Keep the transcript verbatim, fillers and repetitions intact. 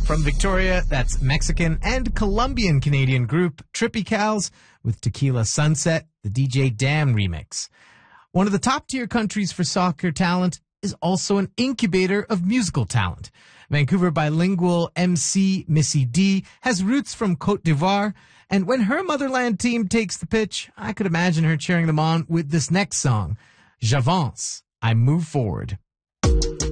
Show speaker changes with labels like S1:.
S1: From Victoria, that's Mexican and Colombian Canadian group Tropicals with Tequila Sunset, the D J Dam remix. One of the top-tier countries for soccer talent is also an incubator of musical talent. Vancouver bilingual M C Missy D has roots from Côte d'Ivoire, and when her motherland team takes the pitch, I could imagine her cheering them on with this next song, J'avance, I Move Forward.